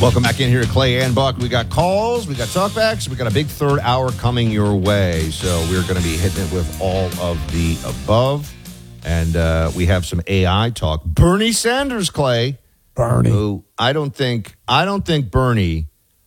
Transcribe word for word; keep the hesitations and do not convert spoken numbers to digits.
Welcome back in here to Clay and Buck. We got calls, we got talkbacks, we got a big third hour coming your way. So we're going to be hitting it with all of the above. And uh, we have some A I talk. Bernie Sanders, Clay. Bernie. Who I don't think I don't think Bernie